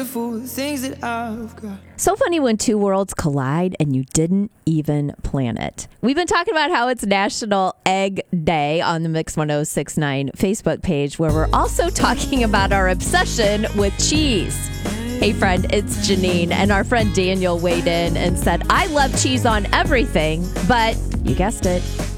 things that I've got. So funny when two worlds collide and you didn't even plan it. We've been talking about how it's National Egg Day on the Mix 1069 Facebook page, where we're also talking about our obsession with cheese. Hey friend, it's Janine, and our friend Daniel weighed in and said, I love cheese on everything, but you guessed it,